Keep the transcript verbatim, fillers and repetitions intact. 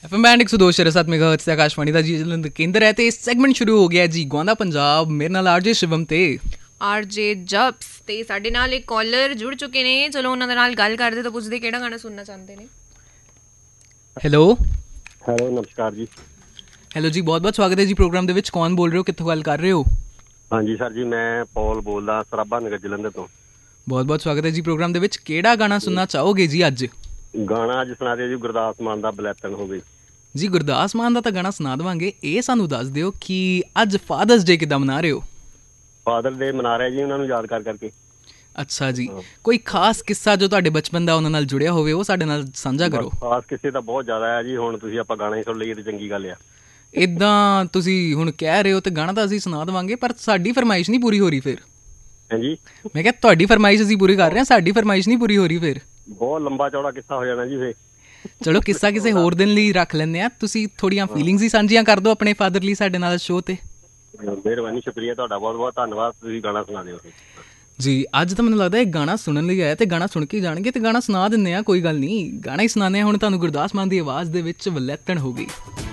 FM band एक सौ दो शेर साथ मेगा हर्ट्ज आकाशवाणी ਦਾ ਜੀ ਜਲੰਧਰ ਕੇਂਦਰ ਹੈ ਤੇ ਸੈਗਮੈਂਟ ਸ਼ੁਰੂ ਹੋ ਗਿਆ ਜੀ ਗਾਉਂਦਾ ਪੰਜਾਬ ਮੇਰੇ ਨਾਲ ਆਰਜੇ ਸ਼ਿਵਮ ਤੇ ਆਰਜੇ ਜਬਸ ਤੇ ਸਾਡੇ ਨਾਲ ਇੱਕ ਕਾਲਰ ਜੁੜ ਚੁੱਕੇ ਨੇ। ਚਲੋ ਉਹਨਾਂ ਦੇ ਨਾਲ ਗੱਲ ਕਰਦੇ ਤਾਂ ਪੁੱਛਦੇ ਕਿਹੜਾ ਗਾਣਾ ਸੁਣਨਾ ਚਾਹੁੰਦੇ ਨੇ। ਹੈਲੋ ਹੈਲੋ ਨਮਸਕਾਰ ਜੀ। ਹੈਲੋ ਜੀ, ਬਹੁਤ ਬਹੁਤ ਸਵਾਗਤ ਹੈ ਜੀ ਪ੍ਰੋਗਰਾਮ ਦੇ ਵਿੱਚ। ਕੌਣ ਬੋਲ ਰਹੇ ਹੋ, ਕਿੱਥੋਂ ਗੱਲ ਕਰ ਰਹੇ ਹੋ? ਹਾਂਜੀ ਸਰ ਜੀ, ਮੈਂ ਪੌਲ ਬੋਲਦਾ, ਸਰਾਭਾ ਨਗਰ ਜਲੰਧਰ ਤੋਂ। ਬਹੁਤ ਬਹੁਤ ਸਵਾਗਤ ਹੈ ਜੀ ਪ੍ਰੋਗਰਾਮ ਦੇ ਵਿੱਚ। ਕਿਹੜਾ ਗਾਣਾ ਸੁਣਨਾ ਚਾਹੋਗੇ ਜੀ ਅੱਜ? ਗਾਣਾ ਅੱਜ ਸੁਣਾ ਦਿਓ ਜੀ, ਗੁਰਦਾਸ ਮਾਨ ਦਾ ਬਲੈਤਨ ਹੋ ਗਈ। ਜੀ ਗੁਰਦਾਸ ਮਾਨ ਦਾ ਤਾਂ ਗਾਣਾ ਸੁਣਾ ਦੇਵਾਂਗੇ। ਇਹ ਸਾਨੂੰ ਦੱਸ ਦਿਓ ਕਿ ਅੱਜ ਫਾਦਰਸ ਡੇ ਕਿੱਦਾਂ ਮਨਾ ਰਹੇ ਹੋ? ਫਾਦਰ ਡੇ ਮਨਾ ਰਿਹਾ ਜੀ, ਉਹਨਾਂ ਨੂੰ ਯਾਦ ਕਰ ਕਰਕੇ। ਅੱਛਾ ਜੀ, ਕੋਈ ਖਾਸ ਕਿੱਸਾ ਜੋ ਤੁਹਾਡੇ ਬਚਪਨ ਦਾ ਉਹਨਾਂ ਨਾਲ ਜੁੜਿਆ ਹੋਵੇ ਉਹ ਸਾਡੇ ਨਾਲ ਸਾਂਝਾ ਕਰੋ। ਖਾਸ ਕਿਸੇ ਤਾਂ ਬਹੁਤ ਜ਼ਿਆਦਾ ਹੈ ਜੀ। ਹੁਣ ਤੁਸੀਂ ਆਪਾਂ ਗਾਣਾ ਹੀ ਸੁਣ ਲਈਏ ਤਾਂ ਚੰਗੀ ਗੱਲ ਆ। ਇੱਦਾਂ ਤੁਸੀਂ ਹੁਣ ਕਹਿ ਰਹੇ ਹੋ ਤੇ ਗਾਣਾ ਤਾਂ ਅਸੀਂ ਸੁਣਾ ਦੇਵਾਂਗੇ, ਪਰ ਸਾਡੀ ਫਰਮਾਇਸ਼ ਨਹੀਂ ਪੂਰੀ ਹੋ ਰਹੀ ਫਿਰ। ਹਾਂਜੀ, ਮੈਂ ਕਿਹਾ ਤੁਹਾਡੀ ਫਰਮਾਇਸ਼ ਅਸੀਂ ਪੂਰੀ ਕਰ ਰਹੇ ਹਾਂ, ਸਾਡੀ ਫਰਮਾਇਸ਼ ਨਹੀਂ ਪੂਰੀ ਹੋ ਰਹੀ ਫਿਰ। ਬਹੁਤ ਲੰਬਾ ਚੌੜਾ ਕਿੱਸਾ ਹੋ ਜਾਣਾ ਜੀ ਫਿਰ। ਚਲੋ ਕਿੱਸਾ ਕਿਸੇ ਹੋਰ ਦਿਨ ਲਈ ਰੱਖ ਲੈਂਦੇ ਹਾਂ। ਤੁਸੀਂ ਥੋੜ੍ਹੀਆਂ ਫੀਲਿੰਗਸ ਹੀ ਸਾਂਝੀਆਂ ਕਰ ਦਿਓ ਆਪਣੇ ਫਾਦਰ ਲਈ ਸਾਡੇ ਨਾਲ ਸ਼ੋਅ 'ਤੇ। ਮਿਹਰਬਾਨੀ, ਸ਼ੁਕਰੀਆ ਤੁਹਾਡਾ, ਬਹੁਤ ਬਹੁਤ ਧੰਨਵਾਦ। ਤੁਸੀਂ ਗਾਣਾ ਸੁਣਾ ਦਿਓ ਜੀ। ਅੱਜ ਤਾਂ ਮੈਨੂੰ ਲੱਗਦਾ ਇਹ ਗਾਣਾ ਸੁਣਨ ਲਈ ਆਇਆ ਤੇ ਗਾਣਾ ਸੁਣ ਕੇ ਜਾਣਗੇ ਤੇ ਗਾਣਾ ਸੁਣਾ ਦਿੰਦੇ ਹਾਂ। ਕੋਈ ਗੱਲ ਨਹੀਂ, ਗਾਣਾ ਹੀ ਸੁਣਾਉਂਦੇ ਹਾਂ ਹੁਣ ਤੁਹਾਨੂੰ ਗੁਰਦਾਸ ਮਾਨ ਦੀ ਆਵਾਜ਼ ਦੇ ਵਿੱਚ ਵਲੈਤਨ ਹੋ ਗਈ।